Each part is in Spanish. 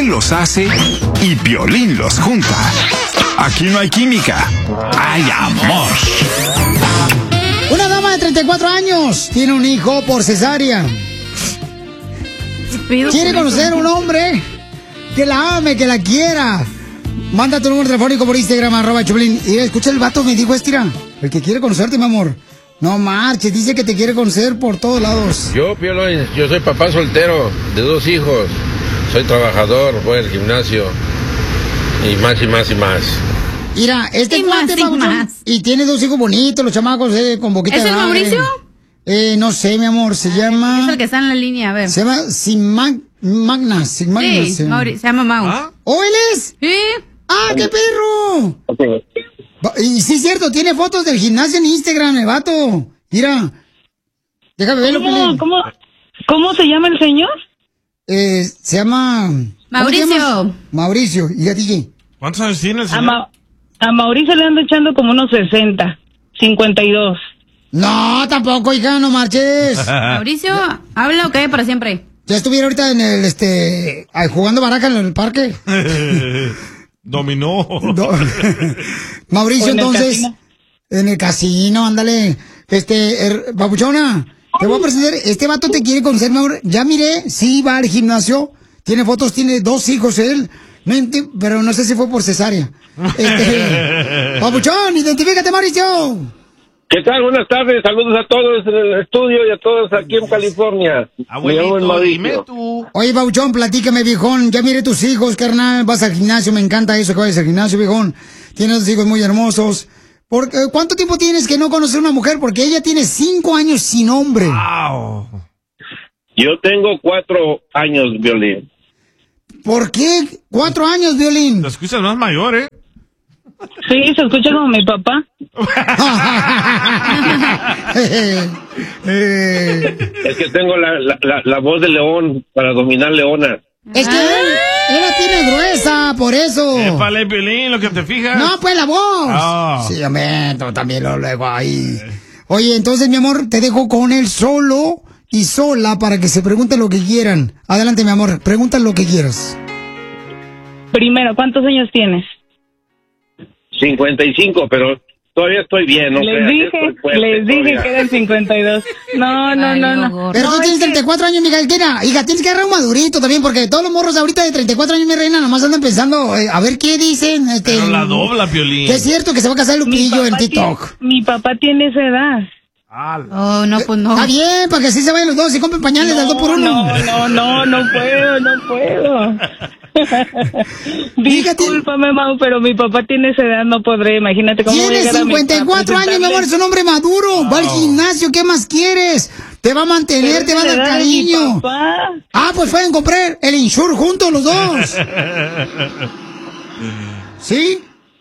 Él los hace y Piolín los junta. Aquí no hay química, hay amor. Una dama de 34 años tiene un hijo por cesárea. Quiere conocer a un hombre que la ame, que la quiera. Manda tu número telefónico por Instagram, @Choplin. Y escucha, el vato me dijo, estira, el que quiere conocerte, mi amor. No marches, dice que te quiere conocer por todos lados. Yo, Piolín, yo soy papá soltero de 2 hijos. Soy trabajador, voy al gimnasio. Y más y más y más. Mira, cuate, y tiene 2 hijos bonitos, los chamacos, con boquita de ¿Es el Mauricio? No sé, mi amor, se llama... Es el que está en la línea, a ver. Se llama Magna. Sí, se llama Mau. ¿Ah? ¿Oh, él es? Sí. ¡Ah, qué perro! Y sí, es cierto, tiene fotos del gimnasio en Instagram, el vato. Mira, déjame verlo. ¿Cómo se llama el señor? Se llama... Mauricio. Mauricio, ¿y a ti? ¿Cuántos años tiene el señor? A Mauricio le ando echando como unos 60, 52. No, tampoco, hija, no marches. Mauricio, ¿habla o qué para siempre? Ya estuviera ahorita en el, jugando baraja en el parque. Dominó. Mauricio, entonces, en el casino, ándale. Papuchona, te voy a presentar, este vato te quiere conocer, ya miré, sí, va al gimnasio, tiene fotos, tiene 2 hijos él, pero no sé si fue por cesárea. Papuchón, identifícate, Mauricio. ¿Qué tal? Buenas tardes, saludos a todos en el estudio y a todos aquí en California. Abuelito, dime tú. Oye, Papuchón, platícame, viejón, ya miré tus hijos, carnal, vas al gimnasio, me encanta eso que vayas al gimnasio, viejón. Tienes 2 hijos muy hermosos. ¿Cuánto tiempo tienes que no conocer a una mujer? Porque ella tiene 5 años sin hombre. Wow. Yo tengo 4 años, Violín. ¿Por qué 4 años, Violín? Te escuchas más mayor, ¿eh? Sí, se escucha como mi papá. Es que tengo la voz de león para dominar leonas. Es que él la tiene gruesa, por eso. Épale, Piolín, lo que te fijas. No, pues la voz. Oh. Sí, hombre, también lo luego ahí. Oye, entonces, mi amor, te dejo con él solo y sola para que se pregunten lo que quieran. Adelante, mi amor, pregunta lo que quieras. Primero, ¿cuántos años tienes? 55, pero todavía estoy bien, ¿no? Les dije que eran 52. No. Pero tú tienes 34 años, mija. Hija, tienes que agarrar un madurito también, porque todos los morros ahorita de 34 años, mi reina, nomás andan pensando, a ver qué dicen. Pero la dobla, Piolín. Que es cierto que se va a casar Lupillo en TikTok. Mi papá tiene esa edad. Oh, no, pues no. Está bien, para que así se vayan los dos y compren pañales del 2 por 1. No puedo. Discúlpame, Mau, pero mi papá tiene esa edad, no podré. Imagínate cómo voy a Tienes llegar a mi 54 años, mi amor, es un hombre maduro. Va al gimnasio, ¿qué más quieres? Te va a mantener, te va a dar cariño. Pues pueden comprar el Insure juntos los dos. ¿Sí?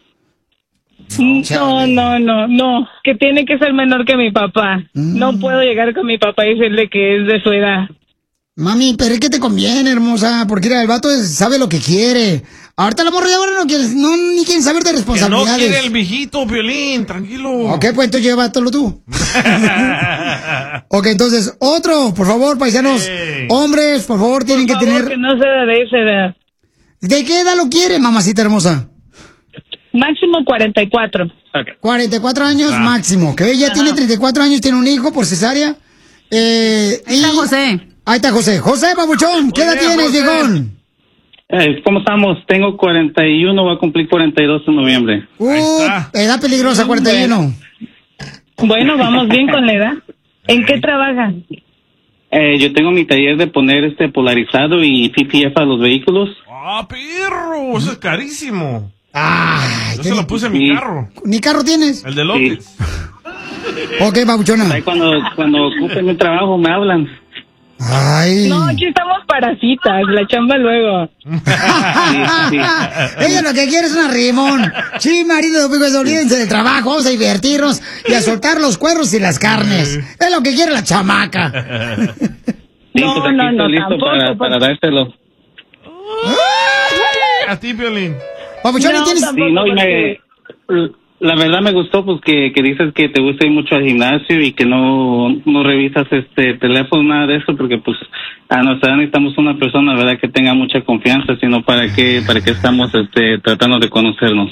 No, que tiene que ser menor que mi papá. No puedo llegar con mi papá y decirle que es de su edad. Mami, pero es que te conviene, hermosa, porque mira, el vato sabe lo que quiere. Ahorita la morra de ahora ni quieren saber de responsabilidades. Que no quiere el viejito, Piolín, tranquilo. Ok, pues entonces llévatelo tú. Ok, entonces, otro, por favor, paisanos. Hey. Hombres, por favor, tienen que tener... que no sea de esa edad. ¿De qué edad lo quiere, mamacita hermosa? Máximo 44. Okay. 44 años máximo. Que ella tiene 34 años, tiene un hijo por cesárea. Ahí está José. Ahí está José. José, papuchón, ¿qué edad tienes, viejón? ¿Cómo estamos? Tengo 41, voy a cumplir 42 en noviembre. Edad peligrosa, 41. Bueno, vamos bien con la edad. ¿En qué trabaja? Yo tengo mi taller de poner polarizado y PPF a los vehículos. ¡Ah, perro! Eso es carísimo. Yo se lo puse en mi carro. ¿Ni carro tienes? El de López. Sí. Ok, papuchona. Ahí cuando ocupen un trabajo me hablan. Ay. No, aquí estamos para citas, la chamba luego. Sí. Ella lo que quiere es un arrimón. Sí, marido, pues olvídense del trabajo, vamos a divertirnos y a soltar los cuernos y las carnes. Es lo que quiere la chamaca. Listo tampoco, para dártelo. A ti, Piolín. Papuchón, ¿tienes? Sí, La verdad me gustó pues que dices que te gusta ir mucho al gimnasio y que no revisas teléfono, nada de eso, porque pues a nuestra edad necesitamos una persona, verdad, que tenga mucha confianza, sino para qué estamos tratando de conocernos.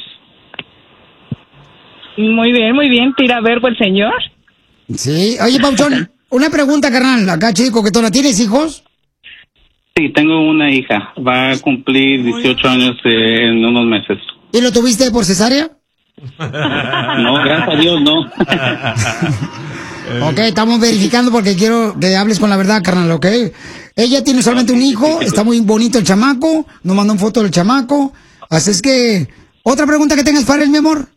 Muy bien, tira verbo el señor. Sí, oye, Pauchón, una pregunta, carnal, acá chico, que tú no tienes hijos. Sí, tengo una hija, va a cumplir 18 años en unos meses. ¿Y lo tuviste por cesárea? No, gracias a Dios, no. Ok, estamos verificando porque quiero que hables con la verdad, carnal, ¿ok? Ella tiene solamente un hijo, está muy bonito el chamaco, nos mandó una foto del chamaco. Así es que, ¿otra pregunta que tengas para él, mi amor?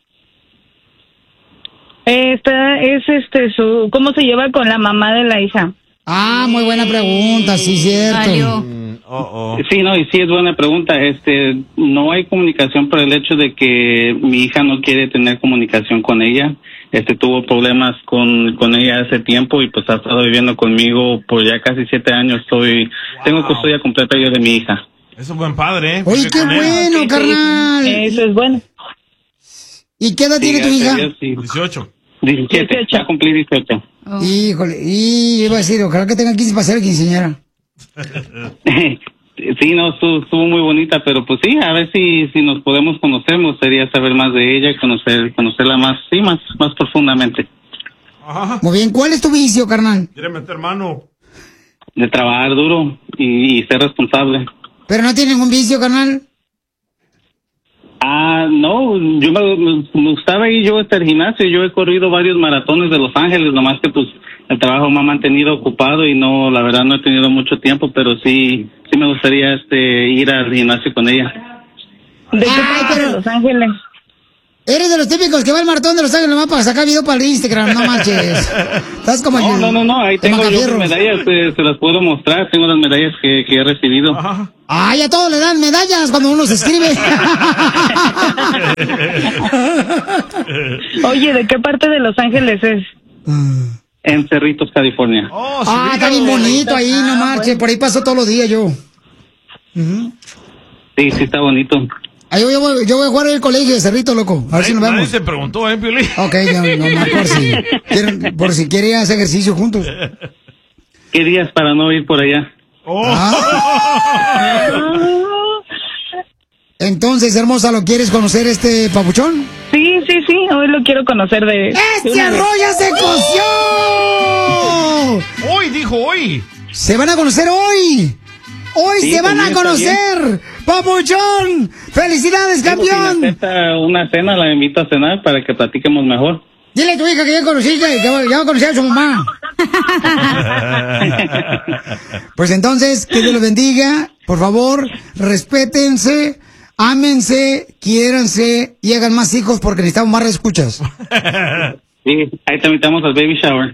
¿Cómo se lleva con la mamá de la hija? Ah, muy buena pregunta, sí, cierto. Sí, no, y sí es buena pregunta. No hay comunicación por el hecho de que mi hija no quiere tener comunicación con ella. Tuvo problemas con ella hace tiempo y pues ha estado viviendo conmigo por ya casi 7 años. Tengo custodia completa yo de mi hija. Eso es buen padre, ¿eh? Oye, qué bueno, carnal. Eso es bueno. ¿Y qué edad tiene tu hija? Sí. 18. 17, va a cumplir 18. Oh. Híjole, y iba a decir, ojalá que tenga 15 para ser quinceañera. Sí, no, estuvo muy bonita, pero pues sí, a ver si nos podemos conocer, me gustaría saber más de ella, conocerla más profundamente. Ajá. Muy bien, ¿cuál es tu vicio, carnal? Quiere meter mano. De trabajar duro y ser responsable. ¿Pero no tiene ningún vicio, carnal? No, yo me gustaba ir yo al gimnasio, yo he corrido varios maratones de Los Ángeles, nomás que pues el trabajo me ha mantenido ocupado y no, la verdad no he tenido mucho tiempo, pero sí me gustaría ir al gimnasio con ella. ¿De qué parte de Los Ángeles? Eres de los típicos que va al maratón de Los Ángeles nomás para sacar video para el Instagram, no manches. Estás como No, ahí tengo yo mis medallas, se las puedo mostrar, tengo las medallas que he recibido. Ajá. Ay, a todos le dan medallas cuando uno se escribe. Oye, ¿de qué parte de Los Ángeles es? En Cerritos, California. Oh, está bien bonito ahí, no marches. Bueno. Por ahí paso todos los días yo. Sí, está bonito. Ahí yo voy a jugar en el colegio de Cerrito, loco. A ver si nos vemos. Nadie se preguntó, Piolín. Ok, no, por si quieren hacer ejercicio juntos. ¿Qué días para no ir por allá? Entonces, hermosa, ¿lo quieres conocer papuchón? Sí, hoy lo quiero conocer de... ¡Este arroz ya se coció! Hoy, dijo hoy. Se van a conocer hoy. Hoy sí, se van a conocer, papuchón. ¡Felicidades, campeón! Si una cena, la invito a cenar para que platiquemos mejor. Dile a tu hija que ya conociste, que ya va a conocer a su mamá. Pues entonces, que Dios los bendiga. Por favor, respétense, ámense, quiéranse y hagan más hijos porque necesitamos más escuchas. Sí, ahí te invitamos al baby shower.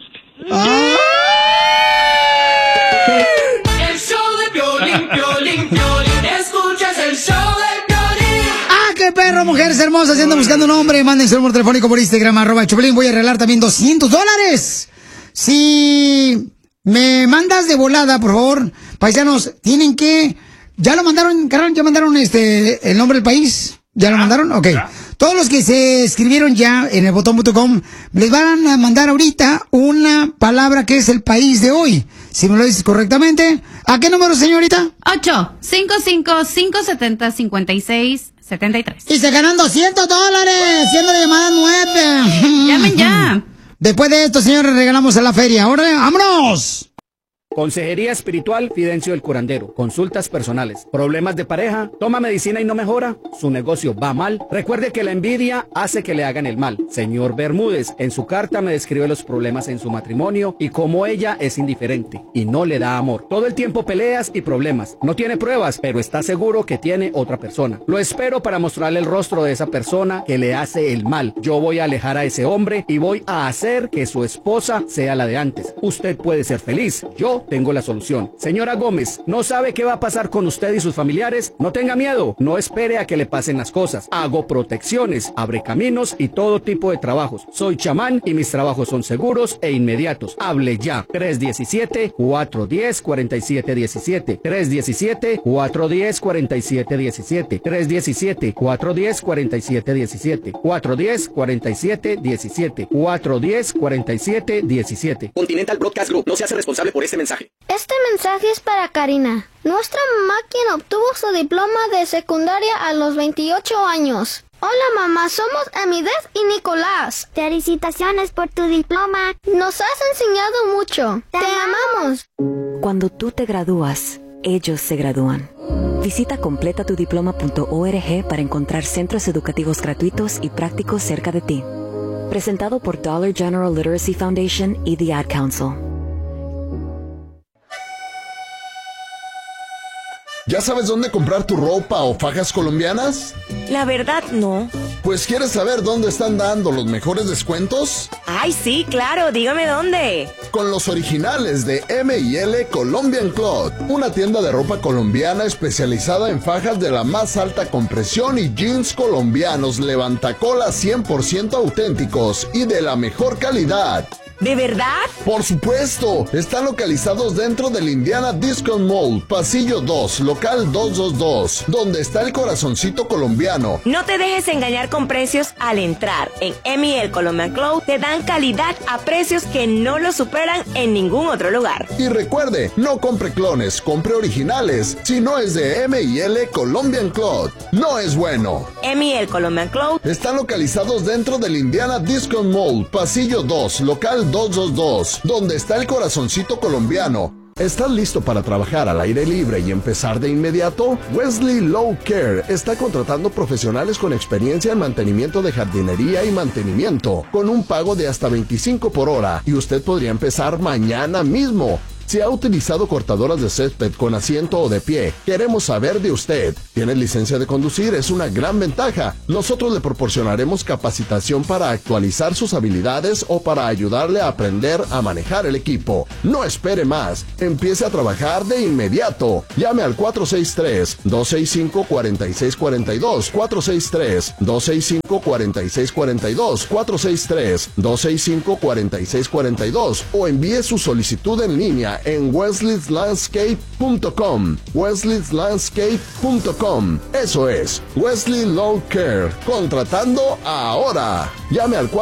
El show de Piolín, escuchas el show de Piolín. ¡Qué perro, mujeres hermosas! Si andan buscando un hombre, manden su número telefónico por Instagram, @Choplin. Voy a regalar también $200. Si me mandas de volada, por favor, paisanos, tienen que... ¿Ya lo mandaron, carnal? ¿Ya mandaron el nombre del país? ¿Ya lo mandaron? Ok. Todos los que se escribieron ya en el botón.com, les van a mandar ahorita una palabra que es el país de hoy. Si me lo dices correctamente. ¿A qué número, señorita? 855-570-5673. Y se ganan $200, siendo la llamada 9. Llamen ya. Después de esto, señores, regalamos a la feria. Ahora, ¡vámonos! Consejería espiritual Fidencio el Curandero. Consultas personales. ¿Problemas de pareja? ¿Toma medicina y no mejora? ¿Su negocio va mal? Recuerde que la envidia hace que le hagan el mal. Señor Bermúdez, en su carta me describe los problemas en su matrimonio y cómo ella es indiferente y no le da amor. Todo el tiempo peleas y problemas. No tiene pruebas, pero está seguro que tiene otra persona. Lo espero para mostrarle el rostro de esa persona que le hace el mal. Yo voy a alejar a ese hombre y voy a hacer que su esposa sea la de antes. Usted puede ser feliz. Yo tengo la solución. Señora Gómez, ¿no sabe qué va a pasar con usted y sus familiares? No tenga miedo, no espere a que le pasen las cosas. Hago protecciones, abre caminos y todo tipo de trabajos. Soy chamán y mis trabajos son seguros e inmediatos. Hable ya. 317-410-4717. 317-410-4717. 317-410-4717. 410-4717. 410-4717. Continental Broadcast Group no se hace responsable por este mensaje. Este mensaje es para Karina. Nuestra mamá quien obtuvo su diploma de secundaria a los 28 años. Hola mamá, somos Amidez y Nicolás. Felicitaciones por tu diploma. Nos has enseñado mucho. Te amamos. Cuando tú te gradúas, ellos se gradúan. Visita completatudiploma.org para encontrar centros educativos gratuitos y prácticos cerca de ti. Presentado por Dollar General Literacy Foundation y The Ad Council. ¿Ya sabes dónde comprar tu ropa o fajas colombianas? La verdad, no. Pues, ¿quieres saber dónde están dando los mejores descuentos? Ay, sí, claro, dígame dónde. Con los originales de M&L Colombian Cloth, una tienda de ropa colombiana especializada en fajas de la más alta compresión y jeans colombianos levantacolas 100% auténticos y de la mejor calidad. ¿De verdad? Por supuesto, están localizados dentro del Indiana Discount Mall, pasillo 2, local 222, donde está el corazoncito colombiano. No te dejes engañar con precios al entrar. En M&L Colombian Cloth te dan calidad a precios que no lo superan en ningún otro lugar. Y recuerde, no compre clones, compre originales. Si no es de M&L Colombian Cloth, no es bueno. M&L Colombian Cloth están localizados dentro del Indiana Discount Mall, pasillo 2, local 222, donde está el corazoncito colombiano. ¿Estás listo para trabajar al aire libre y empezar de inmediato? Wesley Lawn Care está contratando profesionales con experiencia en mantenimiento de jardinería y mantenimiento, con un pago de hasta 25 por hora, y usted podría empezar mañana mismo. Si ha utilizado cortadoras de césped con asiento o de pie, queremos saber de usted. ¿Tiene licencia de conducir? Es una gran ventaja. Nosotros le proporcionaremos capacitación para actualizar sus habilidades o para ayudarle a aprender a manejar el equipo. No espere más. Empiece a trabajar de inmediato. Llame al 463-265-4642. 463-265-4642. 463-265-4642. O envíe su solicitud en línea en wesleylandscape.com. wesleylandscape.com. Eso es Wesley Lawn Care, contratando ahora. Llame al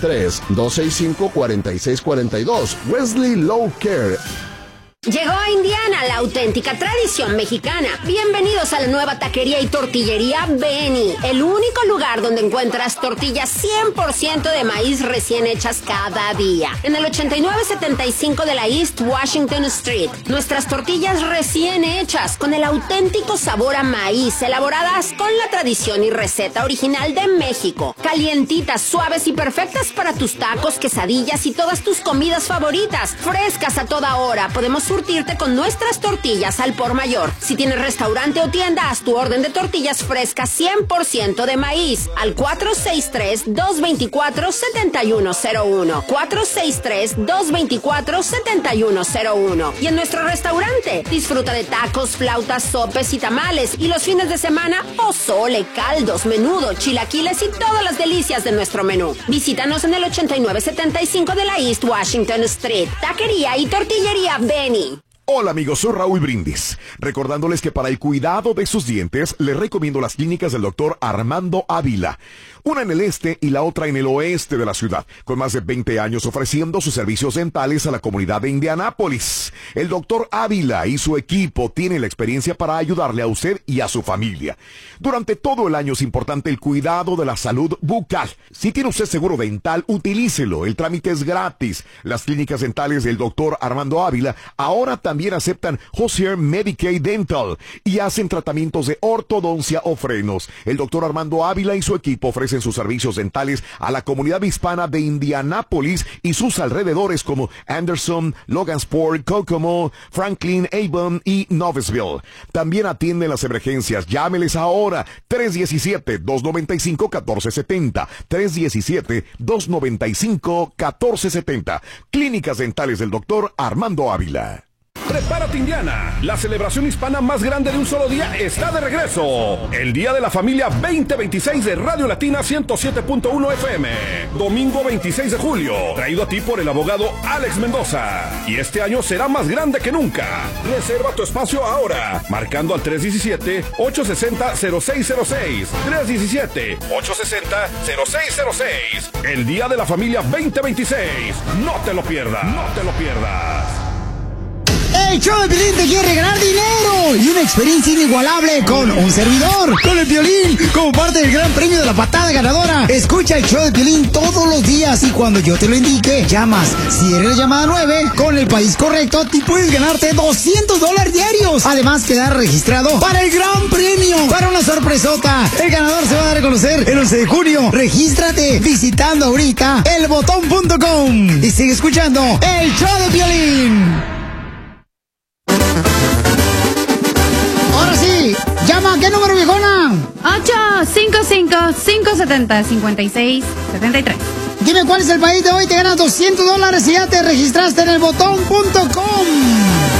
463-265-4642. Wesley Lawn Care. Llegó a Indiana la auténtica tradición mexicana. Bienvenidos a la nueva taquería y tortillería Benny, el único lugar donde encuentras tortillas 100% de maíz recién hechas cada día. En el 8975 de la East Washington Street. Nuestras tortillas recién hechas con el auténtico sabor a maíz, elaboradas con la tradición y receta original de México. Calientitas, suaves y perfectas para tus tacos, quesadillas y todas tus comidas favoritas. Frescas a toda hora. Podemos surtirte con nuestras tortillas al por mayor. Si tienes restaurante o tienda, haz tu orden de tortillas frescas 100% de maíz al 463-224-7101. 463-224-7101. Y en nuestro restaurante, disfruta de tacos, flautas, sopes y tamales. Y los fines de semana, pozole, caldos, menudo, chilaquiles y todas las delicias de nuestro menú. Visítanos en el 8975 de la East Washington Street. Taquería y tortillería Benny. Hola amigos, soy Raúl Brindis, recordándoles que para el cuidado de sus dientes les recomiendo las clínicas del doctor Armando Ávila, una en el este y la otra en el oeste de la ciudad, con más de 20 años ofreciendo sus servicios dentales a la comunidad de Indianápolis. El doctor Ávila y su equipo tienen la experiencia para ayudarle a usted y a su familia. Durante todo el año es importante el cuidado de la salud bucal. Si tiene usted seguro dental, utilícelo, el trámite es gratis. Las clínicas dentales del doctor Armando Ávila ahora también aceptan Hozier Medicaid Dental y hacen tratamientos de ortodoncia o frenos. El doctor Armando Ávila y su equipo ofrecen sus servicios dentales a la comunidad hispana de Indianápolis y sus alrededores como Anderson, Logansport, Kokomo, Franklin, Avon y Noblesville. También atienden las emergencias. Llámeles ahora. 317-295-1470. 317-295-1470. Clínicas dentales del doctor Armando Ávila. Prepárate, Indiana. La celebración hispana más grande de un solo día está de regreso. El Día de la Familia 2026 de Radio Latina 107.1 FM. Domingo 26 de julio. Traído a ti por el abogado Alex Mendoza. Y este año será más grande que nunca. Reserva tu espacio ahora. Marcando al 317-860-0606. 317-860-0606. El Día de la Familia 2026. No te lo pierdas. No te lo pierdas. El show de Piolín te quiere regalar dinero y una experiencia inigualable con un servidor, con el Piolín, como parte del gran premio de la patada ganadora. Escucha el show de Piolín todos los días y cuando yo te lo indique, llamas. Si eres la llamada 9, con el país correcto, te puedes ganarte $200 diarios. Además, quedar registrado para el gran premio, para una sorpresota. El ganador se va a dar a conocer el 11 de junio. Regístrate visitando ahorita elbotón.com y sigue escuchando el show de Piolín. Ahora sí, llama, ¿qué número, viejona? 855-570-5673. Dime cuál es el país de hoy, te ganas $200 y ya te registraste en elbotón.com.